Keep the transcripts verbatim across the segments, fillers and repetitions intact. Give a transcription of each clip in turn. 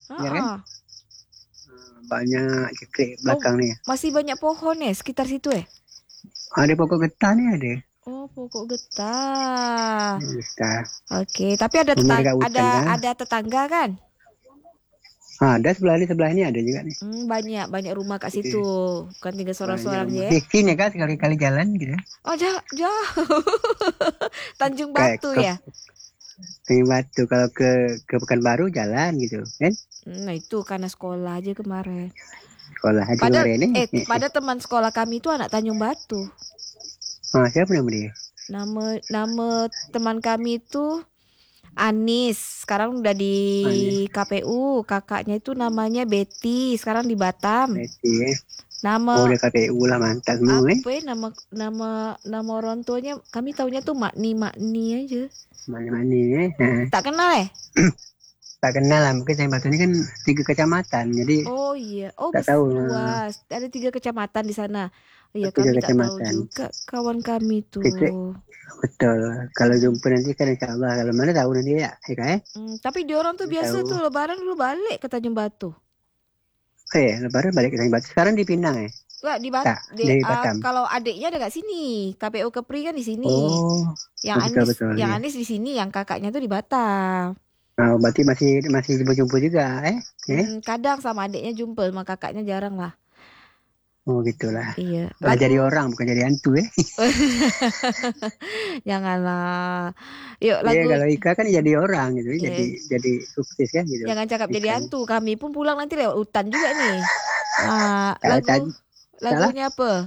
ya kan? Ah, Banyak cekrek oh, belakang ni. masih banyak pohon eh sekitar situ eh? Ada pokok getah ni ada. Oh, pokok getah. Getah. Oke, tapi ada Rumah tetang dekat hutan ada kan? ada tetangga kan? Ha, ada sebelah ni, sebelah ni ada juga ni. Hmm, banyak banyak rumah kat situ. Bukan tinggal Banyak seorang-seorang rumah. je Di eh. sini kan sekali-kali jalan gitu. Oh, jauh, jauh. Tanjung Kayak Batu ke ya? Tinggi Batu kalau ke ke Pekanbaru jalan gitu kan? Hmm, Nah itu karena sekolah aja kemarin. Sekolah aja Padahal kemarin ni. eh pada teman sekolah kami itu anak Tanjung Batu. Ha, siapa nama dia? Nama nama teman kami itu Anis. Sekarang udah di Ha, ni. K P U. Kakaknya itu namanya Betty. Sekarang di Batam. Betty eh. Oh, Nama dia K P U lah, mantap semua eh. apa ya nama nama nama orang tuanya kami taunya tuh Makni Makni aja. Mana-mana eh. Ha. Tak kenal eh? Tak kenal lah, mungkin Tanjung Batu ni kan tiga kecamatan. Jadi Oh iya. Oh tak bes, tahu. Ha. luas. Ada tiga kecamatan di sana. Oh, iya Tiga kami tak tahu kecamatan. juga kawan kami tuh. Kecil. Betul. Kalau Hmm. jumpa nanti kan insyaAllah. Kalau mana tahu nanti ya. Eka eh. Hmm, tapi dia orang tuh biasa Tahu. tuh lebaran dulu balik ke Tanjung Batu. Eh, lebaran balik ke Tanjung Batu. Sekarang di Pinang eh? Enggak di Bat Tak, di, di uh, Batam. kalau adiknya ada kat sini. K P U Kepri kan di sini. Oh, Yang oh, betul Anis betul. yang Ya. Anis di sini, yang kakaknya tuh di Batam. Oh, berarti masih masih jumpa-jumpa juga eh? eh? Hmm, kadang sama adiknya jumpa, sama kakaknya jarang lah. Oh, gitulah. Iya. Malah Lagu jadi orang bukan jadi hantu eh. janganlah. Yuk Ya, lagu kalau Ika kan jadi orang gitu, Iya. jadi jadi sukses kan gitu. Jangan cakap jadi Ikan. hantu. Kami pun pulang nanti lewat hutan juga nih. Ah, Kalau lagu tadi salah lagunya apa?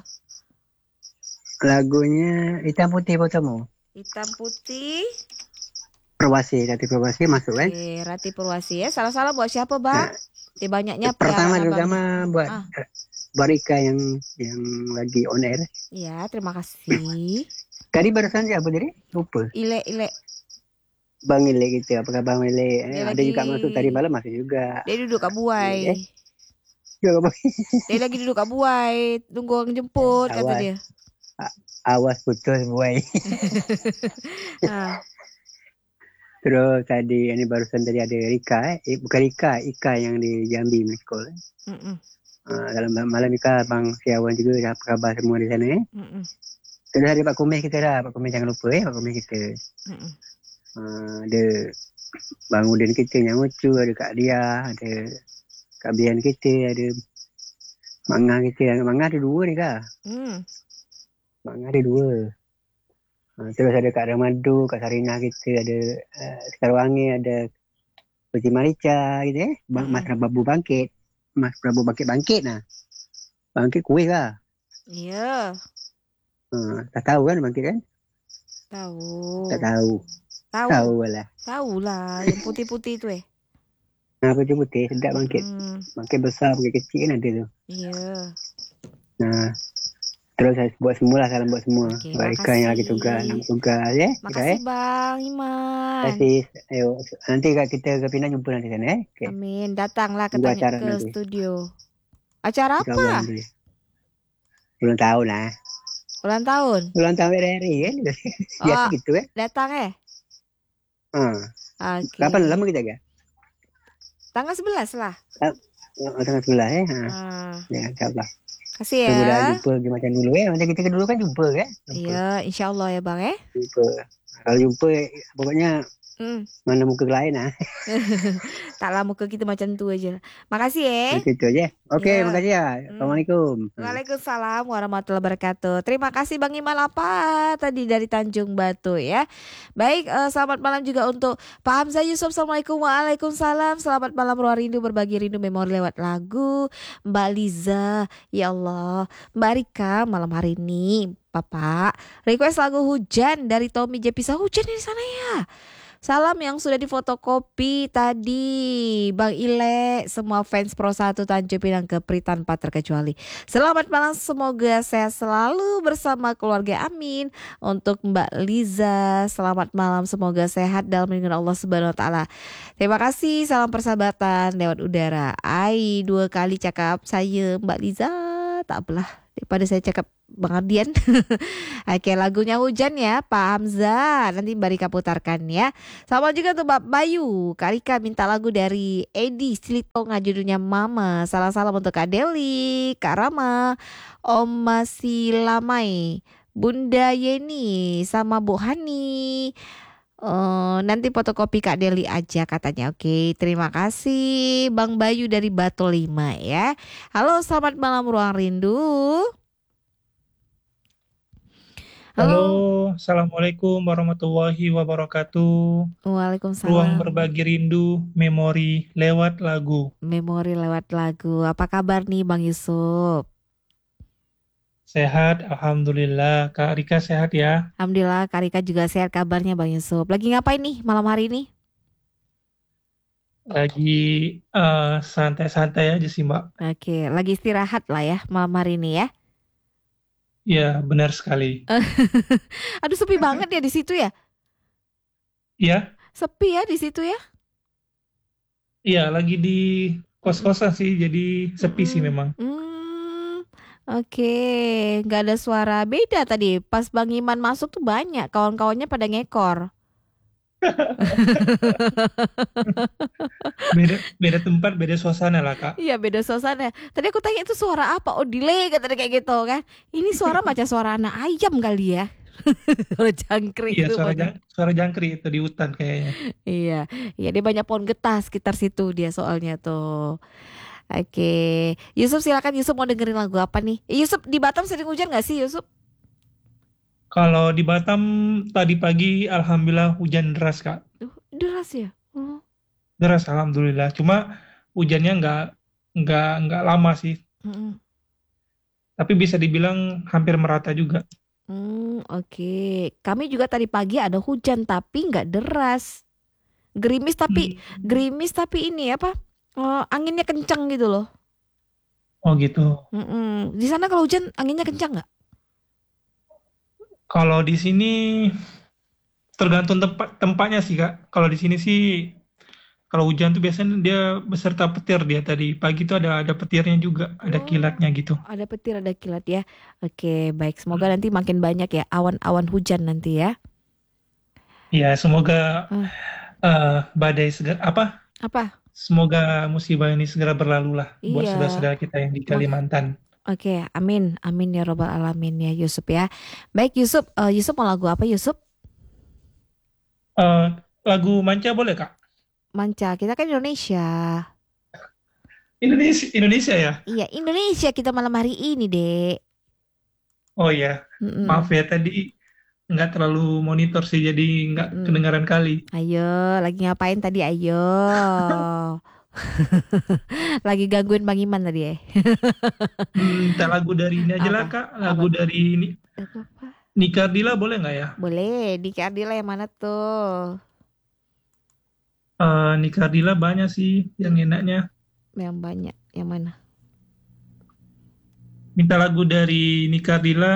lagunya Hitam Putih Potomo. Hitam Putih. Perwasi, Rati Perwasi masuk kan? Oke, Rati Purwasi ya. Salah-salah buat siapa, Bang? Nah, Eh, banyaknya pertama piaran terutama abang nih. buat Ah, buat Ika yang yang lagi on air. ya, terima kasih. Tadi barusan siapa tadi? Lupa. Ile ile Bang Ile gitu. Apa kabar Bang Ile? Eh, dia ada lagi juga masuk tadi malam masuk juga. dia duduk kat Ya, buai. juga apa? Dia lagi duduk kat buai, tunggu orang jemput kata Awas. dia. A- Awas putus buai. Ah, Terus tadi ini barusan tadi ada Rika eh. eh bukan Rika, Ika yang di Jambi Mekol. Eh. mm-mm, Uh, dalam malam Ika Bang Siawan juga apa khabar semua di sana eh. mm-mm, Sudah ada Pak Kumis kita dah, Pak Kumis jangan lupa eh Pak Kumis kita. mm-mm. Uh, ada Bang Udin kita yang lucu, ada Kak Dia, ada Kak Bian kita, ada Mangah kita. Mangah ada dua ni Kak. Hmm. Mangah ada dua. Uh, terus ada Kak Ramadu, Kak Sarina kita, ada uh, Sekarwangi, ada Puji Marica gitu eh. Bang, Mas Prabu Bangkit. Mas Prabu Bangkit Bangkit nah. Bangkit kuih lah. Iya, Uh, tak tahu kan Bangkit kan? tahu. Tak tahu. Tahu. Tahu lah. Tahu lah, yang putih-putih itu eh. Nah, putih-putih sedap Bangkit. Mm-mm. Bangkit besar, bangkit kecil kan ada tu. Iya. Nah, terus saya buat semua lah, salam buat semua. Okey, Buat Ika yang lagi makasih. tugas, nak tugas ya. Ika, Makasih eh. Bang Terima Iman. kasih. Ayo, nanti kat kita ke Pinang jumpa nanti sana eh. Okay. Amin. Datanglah ke, Tunggu tanya, acara ke nanti. studio. Acara InsyaAllah apa? nanti. Ulang tahun lah. Ulang tahun. Ulang tahun hari-hari kan. Biasa Oh, gitu eh. datang eh? Ha. Okey. Kapan lama kita ke? Tanggal sebelas lah. Oh, tanggal sebelah eh. Ha. Ah, Ya, insyaAllah. kasih Tunggu dah ya. jumpa pergi macam dulu eh. Macam kita dulu kan jumpa kan. Jumpa. Iya, insyaAllah ya Bang eh. Jumpa. Kalau jumpa, pokoknya Hmm. mana muka lain lah. Taklah muka kita macam tu aja. Makasih eh. Macam tu je. Okey, Ya. terima kasih ya. Hmm. Assalamualaikum. Ha. Waalaikumsalam warahmatullahi wabarakatuh. Terima kasih Bang Iman apa tadi dari Tanjung Batu ya. Baik, uh, selamat malam juga untuk Pak Hamzah Yusuf. Assalamualaikum. Waalaikumsalam. Selamat malam Ruang Rindu, berbagi rindu memori lewat lagu. Mbak Liza, ya Allah. Mbak Rika, malam hari ini Bapak request lagu Hujan dari Tommy J. Pisah. Hujan di sana ya. Salam yang sudah difotokopi tadi Bang Ile, semua fans Pro satu Tanjung Pinang Kepri tanpa terkecuali. Selamat malam, semoga sehat selalu bersama keluarga, amin. Untuk Mbak Liza, selamat malam, semoga sehat dalam lindungan Allah Subhanahu Wa Taala. Terima kasih, salam persahabatan lewat udara. Ai dua kali cakap saya Mbak Liza, tak apalah daripada saya cakap Bang Ardian. Oke, lagunya Hujan ya, Pak Hamzah. Nanti Mbak Rika putarkan ya. Sama juga tuh Mbak Bayu. Kak Rika minta lagu dari Edi Silitonga judulnya Mama. Salam-salam untuk Kak Deli, Kak Rama, Om Masih Lamai, Bunda Yeni, sama Bu Hani. Eh, nanti fotokopi Kak Deli aja katanya. Oke, terima kasih Bang Bayu dari Batu Lima ya. Halo, selamat malam Ruang Rindu. Halo, Halo. Assalamualaikum warahmatullahi wabarakatuh. Ruang Waalaikumsalam. berbagi rindu, memori lewat lagu. Memori lewat lagu. Apa kabar nih Bang Yusuf? Sehat, Alhamdulillah. Kak Rika sehat ya? Alhamdulillah Kak Rika juga sehat kabarnya Bang Yusuf. Lagi ngapain nih malam hari ini? Lagi eh, santai-santai aja sih, Mbak. Oke, lagi istirahat lah ya malam hari ini ya. Ya, benar sekali. Aduh, sepi banget ya di situ ya. Iya, Sepi ya di situ ya. iya, lagi di kos-kosan sih, jadi sepi sih Mm-mm. memang. Hmm, oke, nggak ada suara. Beda tadi pas Bang Iman masuk tuh banyak kawan-kawannya pada ngekor. Beda, beda tempat, beda suasana lah, Kak. Iya, beda suasana. Tadi aku tanya itu suara apa? Oh, delay katanya kayak gitu kan. Ini suara macam suara anak ayam kali ya. Suara jangkrik Iya, itu suara banyak. jang, suara jangkrik itu di hutan kayaknya. Iya, iya dia banyak pohon getah sekitar situ dia soalnya tuh. Oke, Yusuf silakan Yusuf mau dengerin lagu apa nih? Eh, Yusuf di Batam sering hujan nggak sih Yusuf? Kalau di Batam tadi pagi, Alhamdulillah hujan deras, Kak. Duh, deras ya. Oh. Deras, Alhamdulillah. Cuma hujannya nggak nggak nggak lama sih. Mm-mm. Tapi bisa dibilang hampir merata juga. Hmm, oke. Kami juga tadi pagi ada hujan tapi nggak deras. Gerimis tapi Hmm. gerimis tapi ini apa? Oh, anginnya kencang gitu loh. Oh gitu. Mm-mm. Di sana kalau hujan anginnya kencang nggak? Kalau di sini tergantung tempat tempatnya sih, Kak. Kalau di sini sih kalau hujan tuh biasanya dia beserta petir dia tadi. Pagi tuh ada ada petirnya juga, ada Oh, kilatnya gitu. ada petir, ada kilat ya. Oke, baik. Semoga nanti makin banyak ya awan-awan hujan nanti ya. Ya, semoga Hmm, eh, badai segera apa? apa? Semoga musibah ini segera berlalu lah buat Iya. saudara-saudara kita yang di Mak- Kalimantan. Oke, amin, amin ya robbal alamin ya Yusuf ya. Baik Yusuf, eh, Yusuf mau lagu apa Yusuf? Eh, lagu manca boleh, Kak? Manca, kita kan Indonesia. Indonesia Indonesia ya? Iya, Indonesia kita malam hari ini, Dek. Oh ya, Mm-mm. maaf ya tadi nggak terlalu monitor sih, jadi nggak Mm-mm. kedengaran kali. Ayo, lagi ngapain tadi? Ayo. Lagi gangguin Bang Iman tadi ya. Hmm, minta lagu dari ini aja lah, Apa? Kak. Apa Lagu tuh? dari ini. Lagu apa? Nika Ardila boleh nggak ya? Boleh, di Ardila yang mana tuh? Eh Nika Ardila banyak sih yang enaknya. Yang banyak, yang mana? Minta lagu dari Nika Ardila,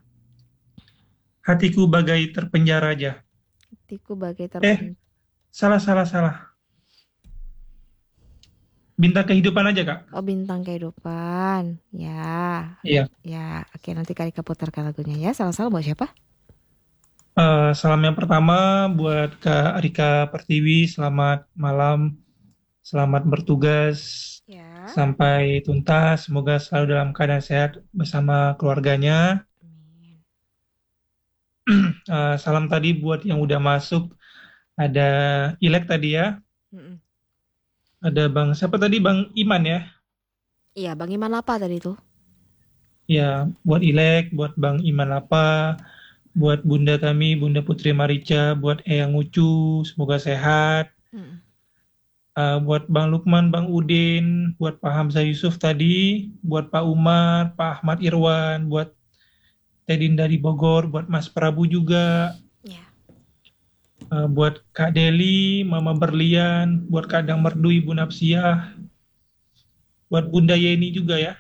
Hatiku Bagai Terpenjara aja. Hatiku bagai Eh, terpen. salah, salah, salah. Bintang Kehidupan aja, Kak. Oh, bintang kehidupan. Ya, Iya. ya. Oke, nanti Kak Rika putarkan lagunya ya. Salam-salam buat siapa? Eh, salam yang pertama buat Kak Rika Pertiwi, selamat malam, selamat bertugas Ya. sampai tuntas, semoga selalu dalam keadaan sehat bersama keluarganya. Amin. Eh, salam tadi buat yang udah masuk, ada Ilek tadi ya, Mm-mm. ada Bang, siapa tadi, Bang Iman ya? Iya, Bang Iman apa tadi tuh? Ya, buat Ilek, buat Bang Iman apa, buat Bunda kami, Bunda Putri Marica, buat Eyang Ucu, semoga sehat. Mm-mm. Uh, buat Bang Lukman, Bang Udin, buat Pak Hamzah Yusuf tadi, buat Pak Umar, Pak Ahmad Irwan, buat Teh Dinda di Bogor, buat Mas Prabu juga, Ya. uh, buat Kak Deli, Mama Berlian, buat Kak Dang Merdu, Ibu Napsiah, buat Bunda Yeni juga ya,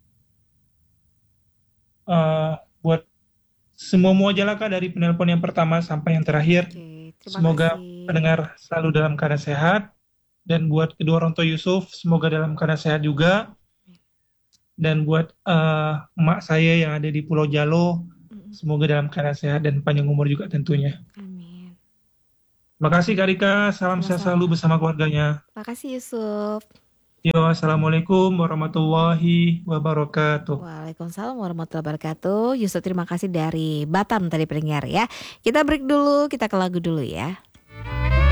uh, buat semua aja lah, Kak, dari penelpon yang pertama sampai yang terakhir. Oke, terima Semoga kasih. pendengar selalu dalam keadaan sehat. Dan buat kedua orang tua Yusuf, semoga dalam keadaan sehat juga. Dan buat eh, emak saya yang ada di Pulau Jalo, Mm-mm. semoga dalam keadaan sehat dan panjang umur juga tentunya. Amin. Terima kasih Kak Rika, salam sehat selalu Sama-sama. bersama keluarganya. Makasih Yusuf. Yo, assalamualaikum warahmatullahi wabarakatuh. Waalaikumsalam warahmatullahi wabarakatuh. Yusuf terima kasih dari Batam tadi pendengar ya. Kita break dulu, kita ke lagu dulu ya.